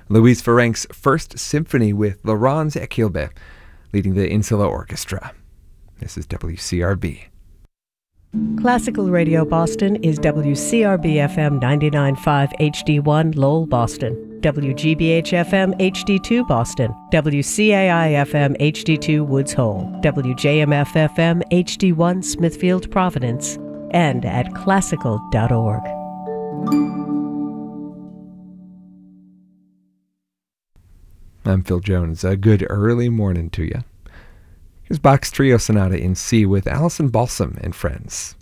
Louise Ferenc's First Symphony with Laurence Equilbe leading the Insula Orchestra. This is WCRB. Classical Radio Boston is WCRB-FM 99.5 HD1 Lowell, Boston, WGBH-FM HD2 Boston, WCAI-FM HD2 Woods Hole, WJMF-FM HD1 Smithfield, Providence, and at classical.org. I'm Phil Jones. A good early morning to you. Here's Bach's Trio Sonata in C with Alison Balsam and Friends.